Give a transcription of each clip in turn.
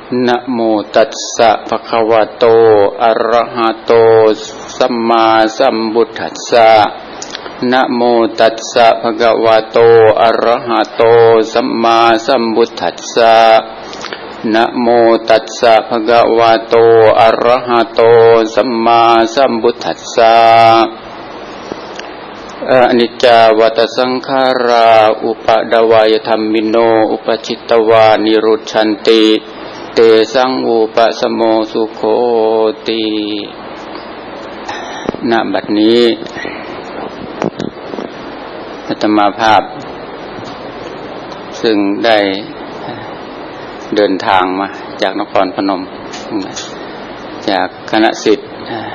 นะโมตัสสะภะคะวะโตอะระหะโตสัมมาสัมพุทธัสสะนะโมตัสสะภะคะวะโตอะระหะโตสัมมาสัมพุทธัสสะนะโมตัสสะภะคะวะโตอะระหะโตสัมมาสัมพุทธัสสะอนิจจาวัฏสังขาราอุปาดวายธัมมิโนอุปจิตตวานิรุชชันติเตสังอุปสมโมสุโขติณบัดนี้อาตมาภาพซึ่งได้เดินทางมาจากนครพนมจากคณะศิษย์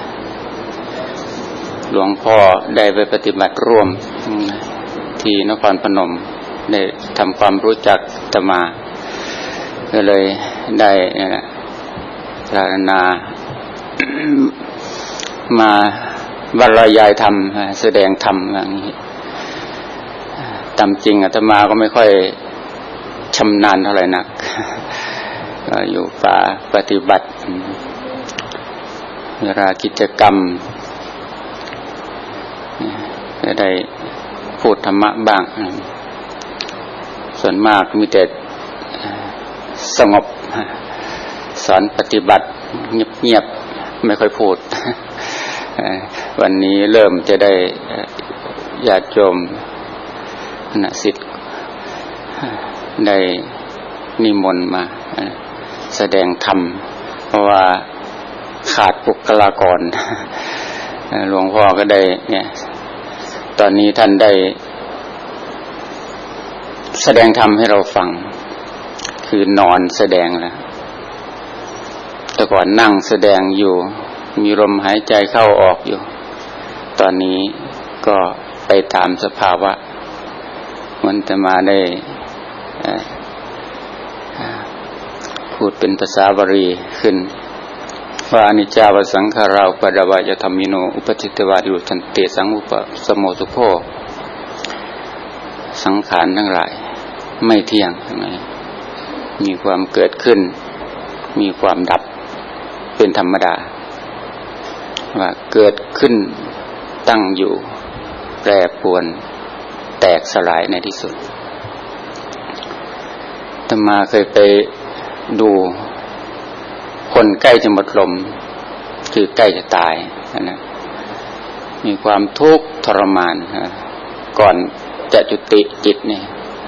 หลวงพ่อได้ไปปฏิบัติร่วมที่นครพนมได้ทำความรู้จักอาตมาก็เลยได้สารนามาบรรยายธรรมแสดงธรรมอย่างนี้ตามจริงอาตมาก็ไม่ค่อยชำนาญเท่าไหร่นักก็อยู่ป่าปฏิบัติเวลากิจกรรมก็ได้พูดธรรมะบ้างส่วนมากมีแต่สงบสอนปฏิบัติเงียบๆไม่ค่อยพูดวันนี้เริ่มจะได้ญาติโยมคณะศิษย์ได้นิมนต์มาแสดงธรรมเพราะว่าขาดบุคลากรหลวงพ่อก็ได้เนี่ยตอนนี้ท่านได้แสดงธรรมให้เราฟังคือนอนแสดงแล้วแต่ก่อนนั่งแสดงอยู่มีลมหายใจเข้าออกอยู่ตอนนี้ก็ไปตามสภาวะมันจะมาได้พูดเป็นภาษาบาลีขึ้นว่าอนิจจาวสังขาราอุปาดวายธัมมิโนอุปจิตตวานิรุชชันติสังอุปสมโมสุโขสังขารทั้งหลายไม่เที่ยงมีความเกิดขึ้นมีความดับเป็นธรรมดาว่าเกิดขึ้นตั้งอยู่แปรปรวนแตกสลายในที่สุดอาตมาเคยไปดูคนใกล้จะหมดลมคือใกล้จะตายนะมีความทุกข์ทรมานก่อนจะจุติจิตนี่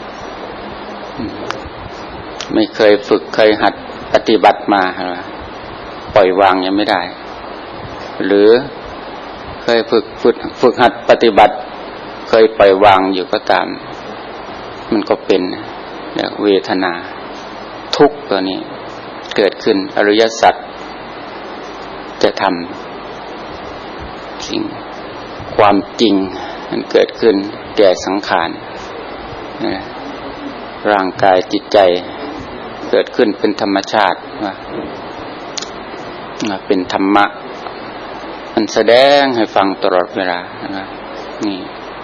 ไม่เคยฝึกเคยหัดปฏิบัติมาปล่อยวางยังไม่ได้หรือเคยฝึกหัดปฏิบัติเคยปล่อยวางอยู่ก็ตามมันก็เป็นเวทนาทุกข์ตัวนี้เกิดขึ้นอริยสัจจะทำสิ่งความจริงมันเกิดขึ้นแก่สังขารร่างกายจิตใจเกิดขึ้นเป็นธรรมชาติเป็นธรรมะมันแสดงให้ฟังตลอดเวลานี่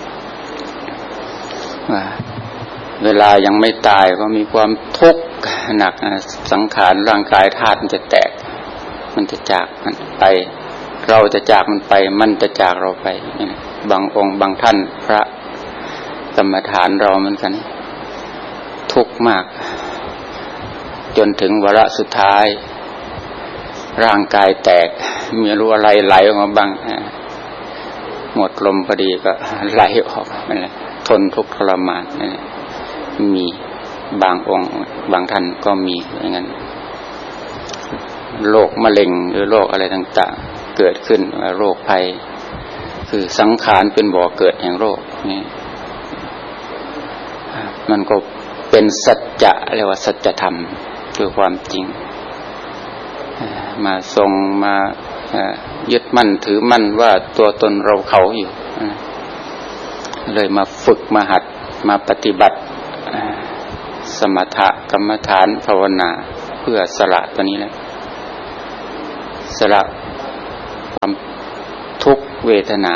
ว่าเวลายังไม่ตายก็มีความทุกข์หนักสังขารร่างกายธาตุมันจะแตกมันจะจากมันไปเราจะจากมันไปมันจะจากเราไปบางองค์บางท่านพระกรรมฐานเราเหมือนกันทุกข์มากจนถึงวาระสุดท้ายร่างกายแตกมีรู้อะไรไหลออกมาบ้างหมดลมพอดีก็ไหลออกนั่นแหละทนทุกข์ทรมานมีบางองค์บางท่านก็มีอย่างนั้นโรคมะเร็งหรือโรคอะไรต่างๆเกิดขึ้นโรคภัยคือสังขารเป็นบ่อเกิดแห่งโรคนี่มันก็เป็นสัจจะเรียกว่าสัจธรรมคือความจริงมาทรงมายึดมั่นถือมั่นว่าตัวตนเราเขาอยู่เลยมาฝึกมาหัดมาปฏิบัติสมถะกรรมฐานภาวนาเพื่อสละตัวนี้แหละสละความทุกข์เวทนา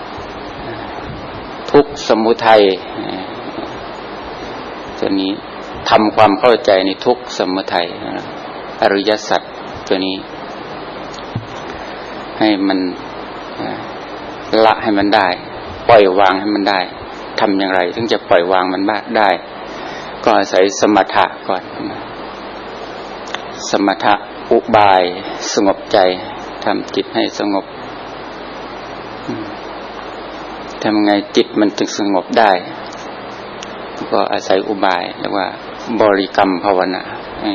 ทุกข์สมุทัยตัวนี้ทำความเข้าใจในทุกข์สมุทัยอริยสัจตัวนี้ให้มันละให้มันได้ปล่อยวางให้มันได้ทำอย่างไรถึงจะปล่อยวางมันได้ก็อาศัยสมถะก่อนสมถะอุบายสงบใจทำจิตให้สงบทำไงจิตมันถึงสงบได้ก็อาศัยอุบายเรียกว่าบริกรรมภาวนา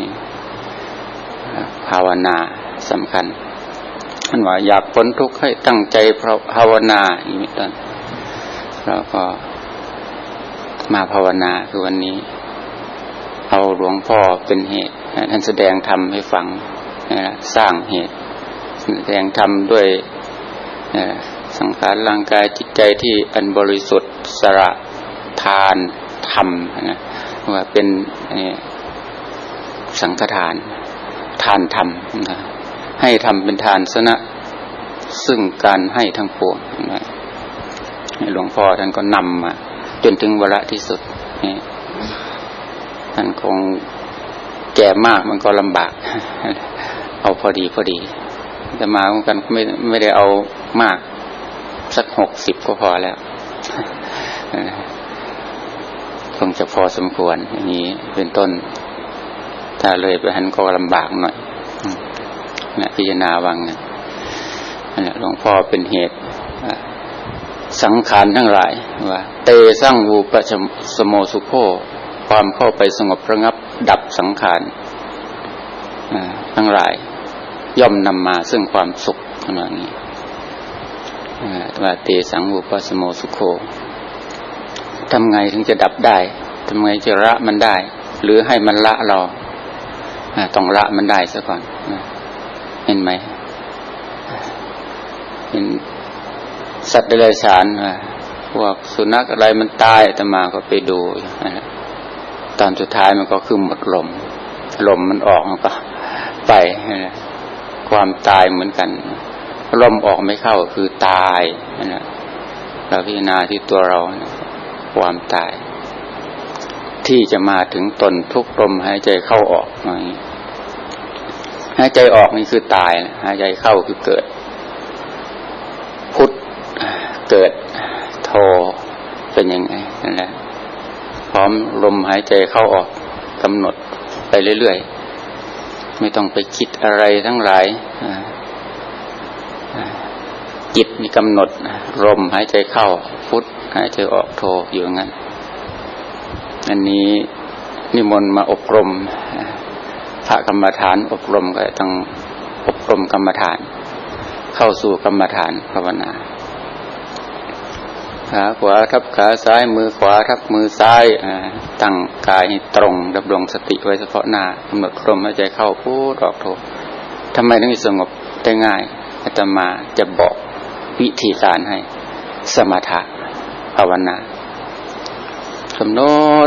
ภาวนาสำคัญท่านว่าอยากพ้นทุกข์ให้ตั้งใจภาวนาอย่างนี้ต้นเราก็มาภาวนาคือวันนี้เอาหลวงพ่อเป็นเหตุท่านแสดงธรรมให้ฟังสร้างเหตุแสดงธรรมด้วยสังขารร่างกายจิตใจที่อันบริสุทธิ์สละทานธรรมนะว่าเป็นสังฆทานทานธรรมนะให้ทำเป็นทานสนะซึ่งการให้ทั้งปวงนะหลวงพ่อท่านก็นำมาจนถึงวาระที่สุดท่านคงแก่มากมันก็ลำบากเอาพอดีจะมาเหมือนกันไม่ได้เอามากสัก60ก็พอแล้วคงจะพอสมควรอย่างนี้เป็นต้นถ้าเลยไปหันก็ลำบากหน่อยนะพิจารณาวังนะหลวงพ่อเป็นเหตุสังขารทั้งหลายว่าเตสร้างวูปะสโมสุโขความเข้าไปสงบระงับดับสังขารทั้งหลายย่อมนำมาซึ่งความสุขอย่างนี้ว่าเตสังวูปะสโมสุโขทำไงถึงจะดับได้ทำไงจะละมันได้หรือให้มันละเราต้องละมันได้ซะก่อนเห็นไหมเห็นสัตว์เดรัจฉานพวกสุนัขอะไรมันตายอาตมาก็ไปดูตอนสุดท้ายมันก็คือหมดลมมันออกมันก็ไปความตายเหมือนกันลมออกไม่เข้าคือตายเราพิจารณาที่ตัวเราความตายที่จะมาถึงตนทุกลมหายใจเข้าออกหายใจออกนี่คือตายหายใจเข้าคือเกิดพุทธเกิดโทเป็นยังไงนั่นแหละพร้อมลมหายใจเข้าออกกำหนดไปเรื่อยๆไม่ต้องไปคิดอะไรทั้งหลายจิตมีกำหนดลมหายใจเข้าพุทธหายใจออกโทอยู่งั้นอันนี้นิมนต์มาอบรมพระกรรมฐานอบรมก็ต้องอบรมกรรมฐานเข้าสู่กรรมฐานภาวนาขาขวาทับขาซ้ายมือขวาทับมือซ้ายตั้งกายให้ตรงดำรงสติไว้เฉพาะหน้ากำหนดลมหายใจเข้าพุทธออกโททำไมถึงสงบได้ง่ายอาตมาจะบอกวิธีการให้สมถะภาวนากำหนด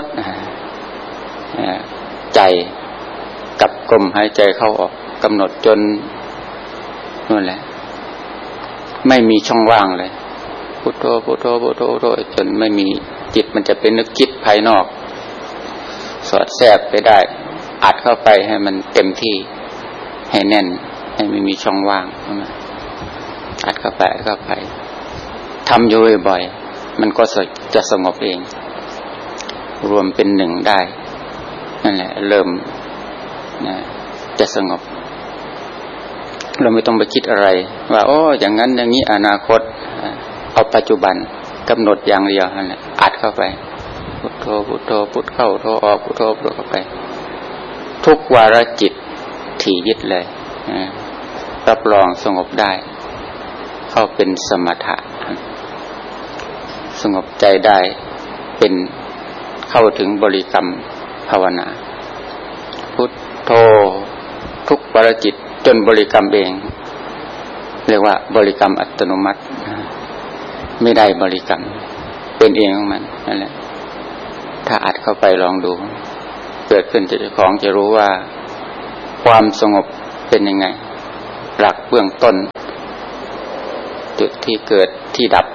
ใจกับลมหายใจเข้าออกกำหนดจนนั่นแหละไม่มีช่องว่างเลยพุทโธพุทโธพุทโธพุทโธจนไม่มีจิตมันจะเป็นนึกคิดภายนอกสอดแทรกไปได้อัดเข้าไปให้มันเต็มที่ให้แน่นให้ไม่มีช่องว่างอัดเข้าไปทำอยู่บ่อยๆมันก็จะสงบเองรวมเป็นหนึ่งได้นั่นแหละเริ่มจะสงบเราไม่ต้องไปคิดอะไรว่าโอ้อย่างนั้นอย่างนี้อนาคตเอาปัจจุบันกำหนดอย่างเดียวนั่นแหละอัดเข้าไปพุทโธพุทโธพุทเข้าโธออกพุทโธพุทเข้าไปทุกวาระจิตถี่ยิดเลยรับรองสงบได้เข้าเป็นสมถะสงบใจได้เป็นเข้าถึงบริกรรมภาวนาพุทโธทุกวาระจิตจนบริกรรมเองเรียกว่าบริกรรมอัตโนมัติไม่ได้บริกรรมเป็นเองของมันนั่นแหละถ้าอัดเข้าไปลองดูเกิดขึ้นจากเจ้าของจะรู้ว่าความสงบเป็นยังไงหลักเบื้องต้นจุดที่เกิดที่ดับ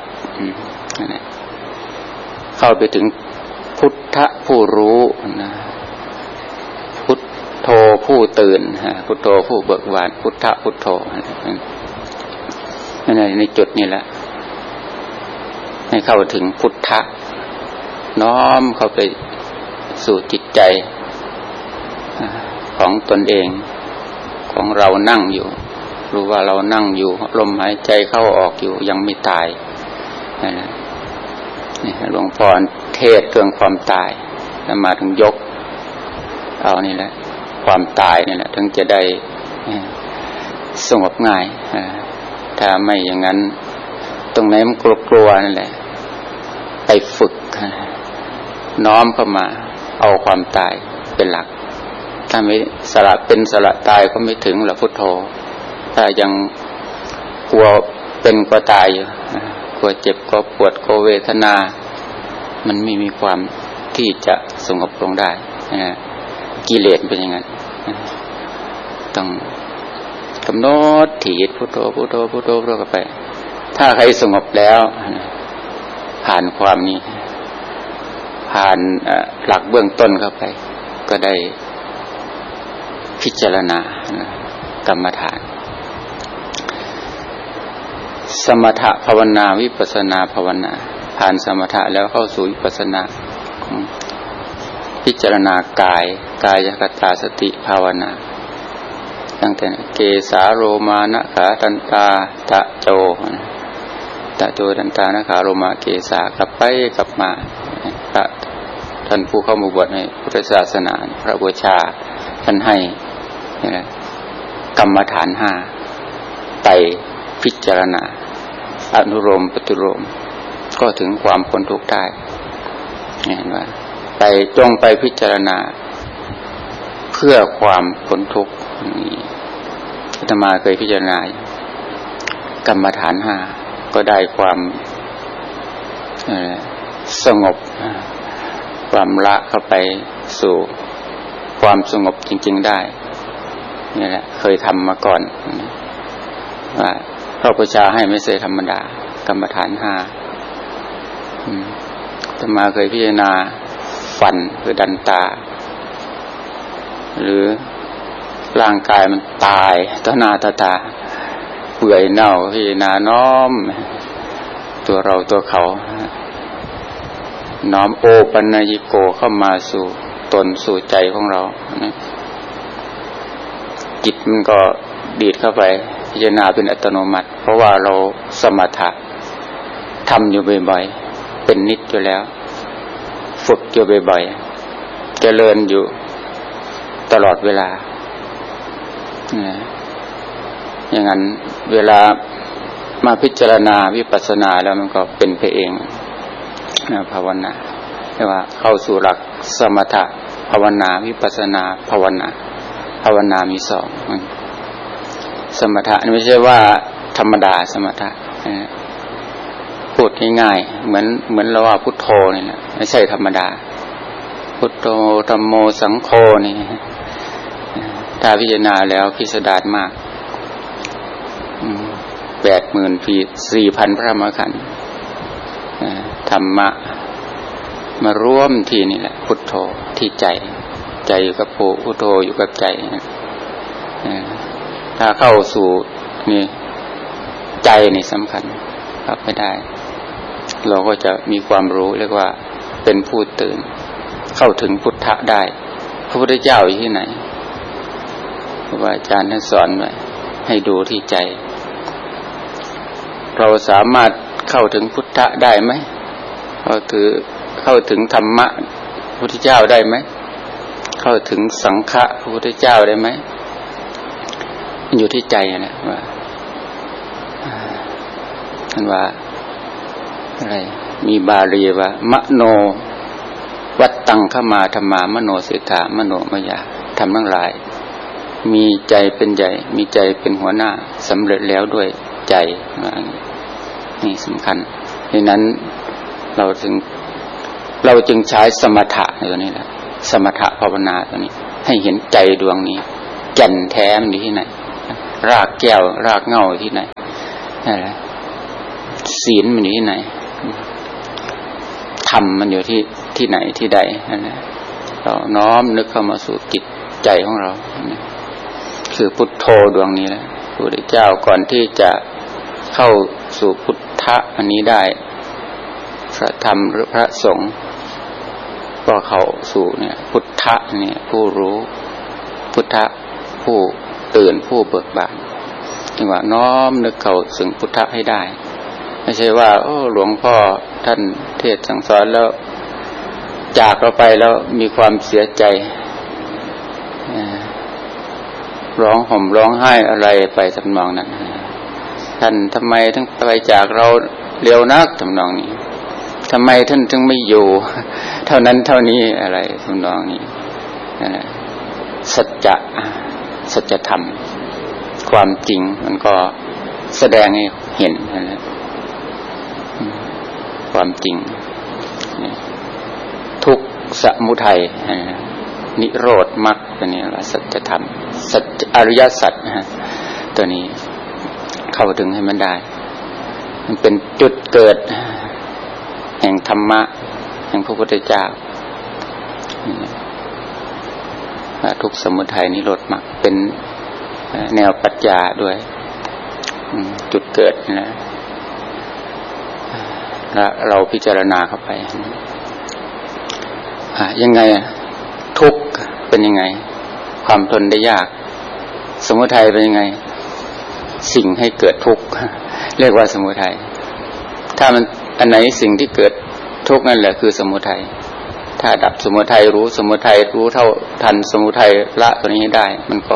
นั่นแหละเข้าไปถึงพุทธผู้รู้นะผู้ตื่นพุทโธผู้เบิกบานพุทธะพุทโธในจุดนี้แหละให้เข้าถึงพุทธะน้อมเข้าไปสู่จิตใจของตนเองของเรานั่งอยู่รู้ว่าเรานั่งอยู่ลมหายใจเข้าออกอยู่ยังไม่ตายนะนี่หลวงพ่อเทศเรื่องความตายแล้วมาถึงยกเอานี่แหละความตายนี่แหละถึงจะได้สงบง่ายถ้าไม่อย่างนั้นตรงไหนมันกลัวนั่นแหละไปฝึกน้อมเข้ามาเอาความตายเป็นหลักถ้าไม่สละเป็นสละตายก็ไม่ถึงหรอกพุทโธถ้ายังกลัวเป็นก็ตายอยู่กลัวเจ็บก็ปวดก็เวทนามันไม่มีความที่จะสงบลงได้กิเลสเป็นอย่างนั้นต้องกำหนดถี่พุทโธพุทโธพุทโธพุทโธไปถ้าใครสงบแล้วผ่านความนี้ผ่านหลักเบื้องต้นเข้าไปก็ได้พิจารณากรรมฐานสมถภาวนาวิปัสสนาภาวนาผ่านสมถะแล้วเข้าสู่วิปัสสนาพิจารณากายกายคตาสติภาวนาตั้งแต่เกสาโรมานะขาตันตาตะโจตะโจตันตานะขาโรมาเกสากลับไปกลับมาพระท่านผู้เข้ามาบวชในพุทธศาสนาพระบูชาท่านให้กรรมฐาน5ไปพิจารณาอนุโลมปฏิโลมก็ถึงความพ้นทุกข์ได้เห็นว่าไปจงไปพิจารณาเพื่อความพ้นทุกข์นี้อาตมาเคยพิจารณากรรมฐาน5ก็ได้ความสงบความละเข้าไปสู่ความสงบจริงๆได้นี่แหละเคยทำมาก่อนว่าพระพุทธเจ้าให้ไม่ใช่ธรรมดากรรมฐาน5อาตมาเคยพิจารณาฟันคือดันตาหรือร่างกายมันตายต่อหน้าต่อตาเปื่อยเน่าพิจารณาน้อมตัวเราตัวเขาน้อมโอปัญญิโกเข้ามาสู่ตนสู่ใจของเราจิตมันก็ดีดเข้าไปพิจารณาเป็นอัตโนมัติเพราะว่าเราสมถะทำอยู่บ่อยๆเป็นนิจอยู่แล้วฝึกอยู่บ่อยๆเจริญอยู่ตลอดเวลาอย่างนั้นเวลามาพิจารณาวิปัสสนาแล้วมันก็เป็นไปเองภาวนาเรียกว่าเข้าสู่หลักสมถะภาวนาวิปัสสนาภาวนามี2สมถะนี่ไม่ใช่ว่าธรรมดาสมถะพูดง่ายๆเหมือนเราว่าพุทโธนี่แหละไม่ใช่ธรรมดาพุทโธธัมโมสังโฆนี่ถ้าพิจารณาแล้วพิสดารมาก 80,000 ปี 4,000 พระมขันธ์ธรรมะมารวมที่นี่แหละพุทโธที่ใจอยู่กับพุทโธอยู่กับใจถ้าเข้าสู่นี่ใจนี่สำคัญครับไม่ได้เราก็จะมีความรู้เรียกว่าเป็นผู้ตื่นเข้าถึงพุทธะได้พระพุทธเจ้าอยู่ที่ไหนครูบาอาจารย์ท่านสอนไว้ให้ดูที่ใจเราสามารถเข้าถึงพุทธะได้ไหมเข้าถึงธรรมะพระพุทธเจ้าได้ไหมเข้าถึงสังฆะพระพุทธเจ้าได้ไหมมันอยู่ที่ใจนะว่าอะไรมีบาลีว่ามโนวัตตังขมาธรรมามโนเสถามโนมยาทำทั้งหลายมีใจเป็นใหญ่มีใจเป็นหัวหน้าสำเร็จแล้วด้วยใจนี่สำคัญดังนั้นเราจึงใช้สมถะตัวนี้แหละสมถะภาวนาตัวนี้ให้เห็นใจดวงนี้แก่นแท้มันอยู่ที่ไหนรากแก้วรากเหง้าที่ไหนนั่นแหละศีลมันอยู่ที่ไหนธรรมมันอยู่ที่ไหนที่ใดนั่นแหละเราน้อมนึกเข้ามาสู่จิตใจของเราคือพุทโธดวงนี้แหละพระพุทธเจ้าก่อนที่จะเข้าสู่พุทธะอันนี้ได้พระธรรมหรือพระสงฆ์ก็เข้าสู่เนี่ยพุทธะเนี่ยผู้รู้พุทธะผู้ตื่นผู้เบิกบานจึงว่าน้อมนึกเข้าถึงพุทธะให้ได้ไม่ใช่ว่าหลวงพ่อท่านเทศน์สั่งสอนแล้วจากเราไปแล้วมีความเสียใจร้องห่มร้องไห้อะไรไปทำนองนั้นท่านทำไมถึงไปจากเราเร็วนักทำนองนี้ทำไมท่านถึงไม่อยู่เท่านั้นเท่านี้อะไรทำนองนี้สัจธรรมความจริงมันก็แสดงให้เห็นความจริงทุกข์สมุทัยนิโรธมรรคตัวนี้ว่าสัจธรรมสัจอริยสัจตัวนี้เข้าถึงให้มันได้มันเป็นจุดเกิดแห่งธรรมะแห่งพระพุทธเจ้าทุกข์สมุทัยนิโรธมรรคเป็นแนวปรัชญาด้วยจุดเกิดนะแล้วเราพิจารณาเข้าไปยังไงทุกข์เป็นยังไงความทนได้ยากสมุทัยเป็นยังไงสิ่งให้เกิดทุกข์เรียกว่าสมุทัยถ้ามันอันไหนสิ่งที่เกิดทุกข์นั่นแหละคือสมุทัยถ้าดับสมุทัยรู้สมุทัยรู้เท่าทันสมุทัยละตัวนี้ได้มันก็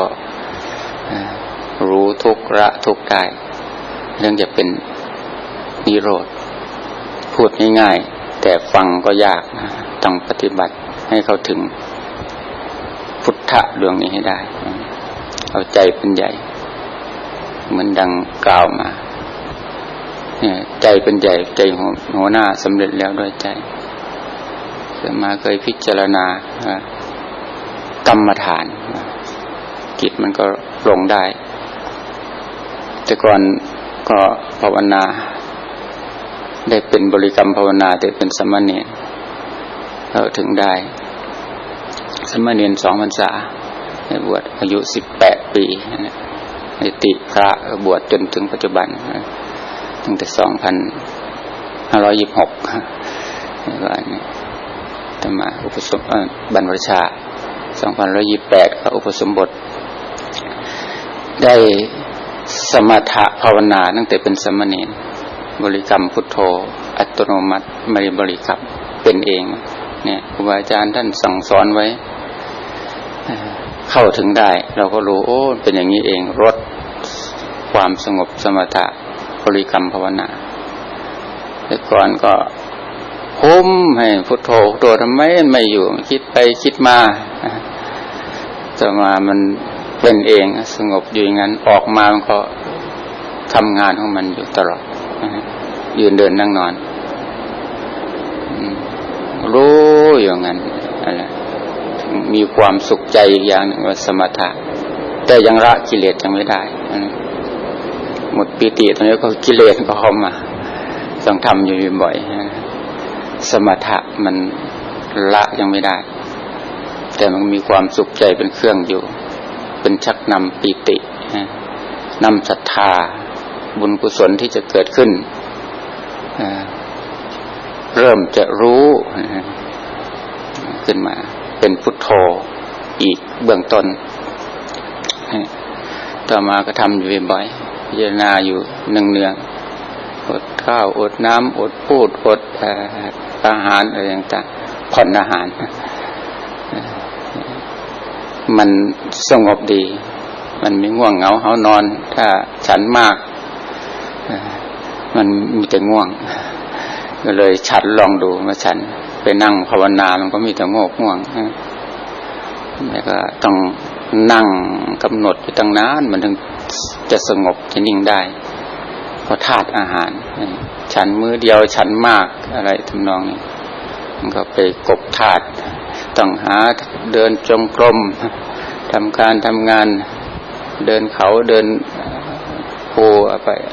รู้ทุกข์ละทุกข์ได้เรื่องจะเป็นนิโรธพูดง่ายๆแต่ฟังก็ยากต้องปฏิบัติให้เข้าถึงพุทธะดวงนี้ให้ได้เอาใจเป็นใหญ่เหมือนดังกล่าวมาเนี่ยใจเป็นใหญ่ใจหัวหน้าสำเร็จแล้วด้วยใจเคยพิจารณากรรมฐานจิตมันก็ลงได้แต่ก่อนก็ภาวนาได้เป็นบริกรรมภาวนาแต่เป็นสมณเณรเราถึงได้สมณเณร2 พรรษาบวชอายุ18 ปีนิติพระบวชจนถึงปัจจุบันตั้งแต่2526ก็อันนี้ธรรมะอุปสมบทบรรพชา2528ก็อุปสมบทได้สมถะภาวนาตั้งแต่เป็นสมณเณรบริกรรมพุทโธอัตโนมัติไม่ได้บริกรรมเป็นเองเนี่ยครูบาอาจารย์ท่านสั่งสอนไว้เข้าถึงได้เราก็รู้เป็นอย่างนี้เองลดความสงบสมถะบริกรรมภาวนาแต่ก่อนก็คุ้มให้พุทโธตัวทำไมไม่อยู่คิดไปคิดมาจะมามันเป็นเองสงบอยู่อย่างนั้นออกมามันก็ทำงานของมันอยู่ตลอดยืนเดินนั่งนอนรู้อย่างนั้นอะไรมีความสุขใจอีกอย่างหนึ่งว่าสมถะแต่ยังละกิเลสยังไม่ได้หมดปีติตอนนี้ก็กิเลสก็เข้ามาต้องทำอยู่บ่อยสมถะมันละยังไม่ได้แต่มันมีความสุขใจเป็นเครื่องอยู่เป็นชักนำปีตินำศรัทธาบุญกุศลที่จะเกิดขึ้นเริ่มจะรู้ขึ้นมาเป็นพุทโธอีกเบื้องต้นต่อมาก็ทำอยู่บ่อยๆพิจารณาอยู่เนืองๆอดข้าวอดน้ำอดพูดอดอาหารอะไรต่างๆผ่อนอาหารมันสงบดีมันไม่ง่วงเหงาหานอนถ้าฉันมากมันมีแต่ง่วงก็เลยฉันลองดูมาฉันไปนั่งภาวนามันก็มีแต่ง่วงแล้วก็ต้องนั่งกำหนดอยู่ตั้งนานมันถึงจะสงบจะนิ่งได้เพราะธาตุอาหารฉันมื้อเดียวฉันมากอะไรทำนองนี้มันก็ไปกบธาตุต้องหาเดินจงกรมทำการทำงานเดินเขาเดินภูไป